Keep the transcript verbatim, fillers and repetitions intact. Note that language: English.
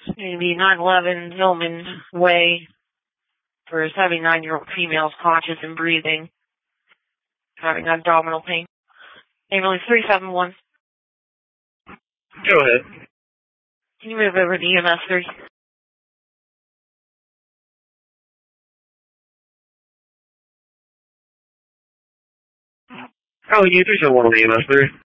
Maybe nine eleven Zillman Way for a seventy-nine-year-old female conscious and breathing, having abdominal pain. Ambulance three seven one. Go ahead. Can you move over to E M S three? Oh, you three seven one on E M S three.